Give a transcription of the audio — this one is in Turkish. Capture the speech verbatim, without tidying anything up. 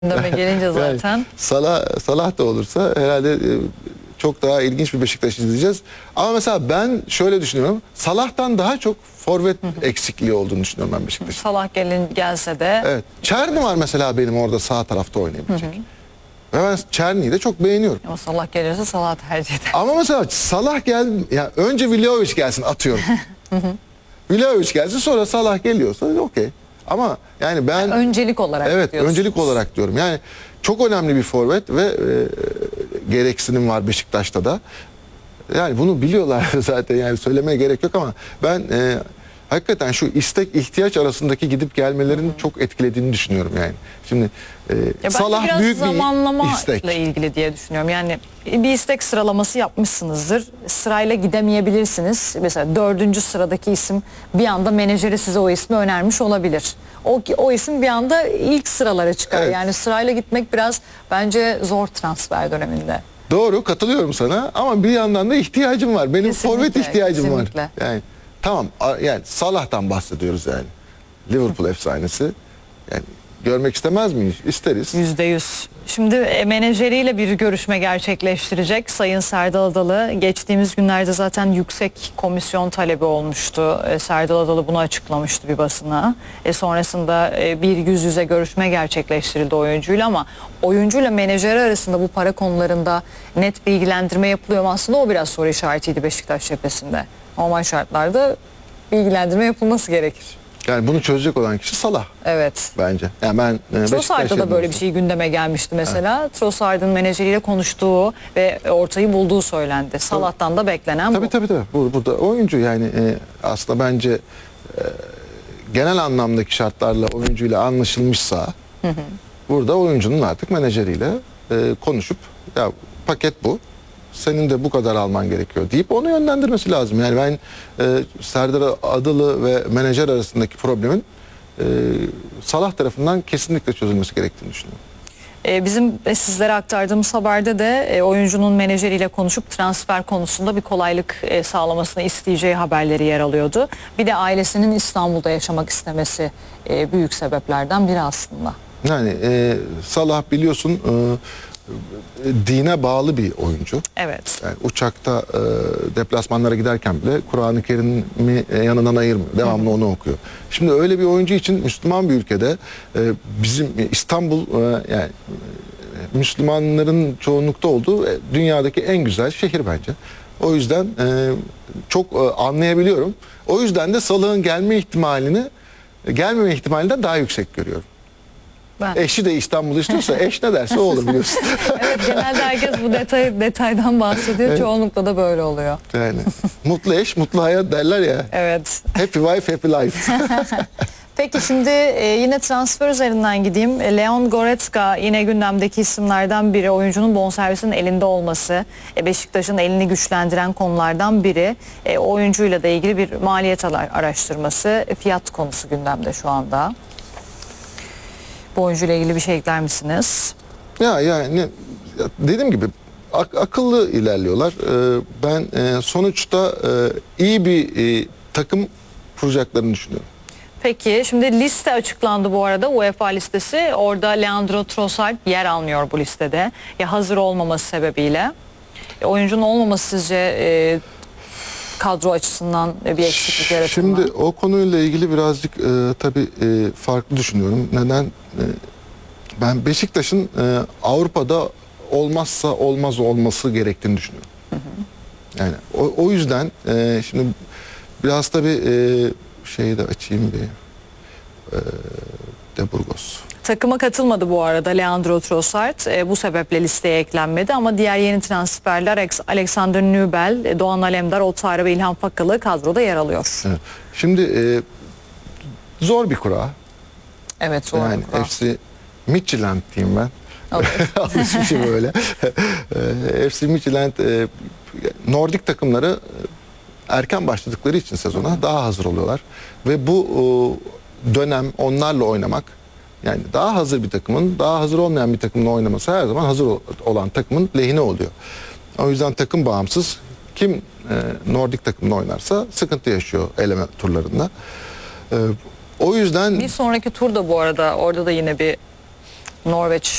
Gündeme gelince zaten. Yani Salah, Salah da olursa herhalde e, çok daha ilginç bir Beşiktaş izleyeceğiz. Ama mesela ben şöyle düşünüyorum. Salah'tan daha çok forvet eksikliği olduğunu düşünüyorum ben Beşiktaş'ın. Salah gelin gelse de. Evet. Çerni var mesela benim orada sağ tarafta oynayabilecek. Ve ben Çerni'yi de çok beğeniyorum. Ama Salah gelirse Salah tercih eder. Ama mesela Salah gel, ya önce Vlahovic gelsin atıyorum. Vlahovic gelsin, sonra Salah geliyorsa okey. Ama yani ben Yani öncelik olarak evet diyorsunuz. öncelik olarak diyorum. Yani çok önemli bir forvet ve e, gereksinim var Beşiktaş'ta da. Yani bunu biliyorlar zaten, yani söylemeye gerek yok ama ben e, hakikaten şu istek ihtiyaç arasındaki gidip gelmelerin çok etkilediğini düşünüyorum yani. Şimdi e, Ya Salah biraz büyük bir zamanlamayla istek. ilgili diye düşünüyorum. Yani bir istek sıralaması yapmışsınızdır. Sırayla gidemeyebilirsiniz. Mesela dördüncü sıradaki isim bir anda menajeri size o ismi önermiş olabilir. O, o isim bir anda ilk sıralara çıkar. Evet. Yani sırayla gitmek biraz bence zor transfer döneminde. Doğru, katılıyorum sana ama bir yandan da ihtiyacım var. Benim Kesinlikle, forvet ihtiyacım kesinlikle. var. Yani tamam, a- yani Salah'tan bahsediyoruz yani. Liverpool efsanesi. Yani görmek istemez miyiz? İsteriz. Yüzde yüz. Şimdi e, menajeriyle bir görüşme gerçekleştirecek Sayın Serdal Adalı. Geçtiğimiz günlerde zaten yüksek komisyon talebi olmuştu. E, Serdal Adalı bunu açıklamıştı bir basına. E, sonrasında e, bir yüz yüze görüşme gerçekleştirildi oyuncuyla ama oyuncuyla menajeri arasında bu para konularında net bilgilendirme yapılıyor mu? Aslında o biraz soru işaretiydi Beşiktaş cephesinde. Normal şartlarda bilgilendirme yapılması gerekir. Yani bunu çözecek olan kişi Salah Evet. bence. Yani ben e, Trossard'da da böyle bir şey gündeme gelmişti mesela. Evet. Trossard'ın menajeriyle konuştuğu ve ortayı bulduğu söylendi. Salah'tan da beklenen tabii, bu. Tabii tabii. Bu, burada oyuncu yani e, aslında bence e, genel anlamdaki şartlarla oyuncuyla anlaşılmışsa hı hı. burada oyuncunun artık menajeriyle e, konuşup ya paket bu. Senin de bu kadar alman gerekiyor deyip onu yönlendirmesi lazım. Yani ben e, Serdar Adalı ve menajer arasındaki problemin e, Salah tarafından kesinlikle çözülmesi gerektiğini düşünüyorum. Ee, bizim e, sizlere aktardığımız haberde de e, oyuncunun menajeriyle konuşup transfer konusunda bir kolaylık e, sağlamasını isteyeceği haberleri yer alıyordu. Bir de ailesinin İstanbul'da yaşamak istemesi e, büyük sebeplerden biri aslında. Yani e, Salah biliyorsun e, dine bağlı bir oyuncu. Evet. Yani uçakta e, deplasmanlara giderken bile Kur'an-ı Kerim'i e, yanından ayırmıyor. Devamlı onu okuyor. Şimdi öyle bir oyuncu için Müslüman bir ülkede e, bizim e, İstanbul e, yani e, Müslümanların çoğunlukta olduğu e, dünyadaki en güzel şehir bence. O yüzden e, çok e, anlayabiliyorum. O yüzden de Salah'ın gelme ihtimalini e, gelmeme ihtimalinden daha yüksek görüyorum. Ben. Eşi de İstanbul'u istiyorsa eş ne derse o olur biliyorsun. Evet, genelde herkes bu detay detaydan bahsediyor. Evet. Çoğunlukla da böyle oluyor. Yani mutlu eş, mutlu hayat derler ya. Evet. Happy wife, happy life. Peki şimdi e, yine transfer üzerinden gideyim. Leon Goretzka yine gündemdeki isimlerden biri. Oyuncunun bonservisinin elinde olması, e, Beşiktaş'ın elini güçlendiren konulardan biri. E, oyuncuyla da ilgili bir maliyet araştırması, fiyat konusu gündemde şu anda. Bu oyuncuyla ilgili bir şey ekler misiniz? Ya yani dediğim gibi ak- akıllı ilerliyorlar. Ee, ben e, sonuçta e, iyi bir e, takım kuracaklarını düşünüyorum. Peki şimdi liste açıklandı bu arada, UEFA listesi. Orada Leandro Trossard yer almıyor bu listede. Ya hazır olmaması sebebiyle. E, oyuncunun olmaması sizce e, kadro açısından bir eksiklik yaratır mı? Şimdi o konuyla ilgili birazcık e, tabii e, farklı düşünüyorum. Neden? E, ben Beşiktaş'ın e, Avrupa'da olmazsa olmaz olması gerektiğini düşünüyorum. Hı hı. Yani o, o yüzden e, şimdi biraz tabii e, şeyi de açayım bir e, De Burgos. Takıma katılmadı bu arada Leandro Trossard. E, bu sebeple listeye eklenmedi ama diğer yeni transferler Alexander Nübel, Doğan Alemdar, Otara ve İlhan Pakalı kadroda yer alıyor. Evet. Şimdi e, zor bir kura. Evet, zor yani bir kura. F C Midtjylland diyeyim ben. Alışmışım böyle. F C Midtjylland e, Nordik takımları erken başladıkları için sezona daha hazır oluyorlar. Ve bu e, dönem onlarla oynamak, yani daha hazır bir takımın daha hazır olmayan bir takımla oynaması her zaman hazır olan takımın lehine oluyor. O yüzden takım bağımsız kim e, Nordik takımla oynarsa sıkıntı yaşıyor eleme turlarında. E, o yüzden bir sonraki turda bu arada orada da yine bir Norveç